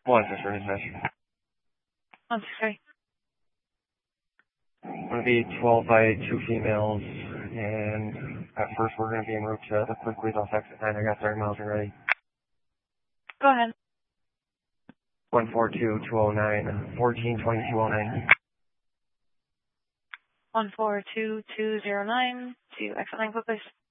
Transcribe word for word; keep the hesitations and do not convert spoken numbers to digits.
One sister is this. One three. It's going to be twelve by two females, and at first we're going to be en route to the Quickways off exit nine. I got thirty miles already. Go ahead. one four two two oh nine, fourteen twenty two oh nine. One four two two zero nine to exit nine, please.